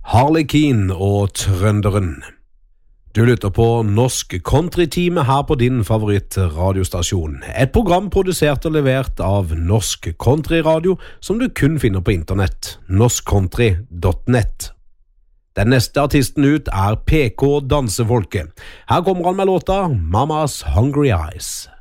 Harlekin og Trønderen. Du lytter på Norsk Country-time her på din favorittradiostasjon. Et program produsert og levert av Norsk Country-radio som du kun finner på internett, norskcountry.net. Den neste artisten ut PK Dansefolket. Her kommer han med låta Mama's Hungry Eyes.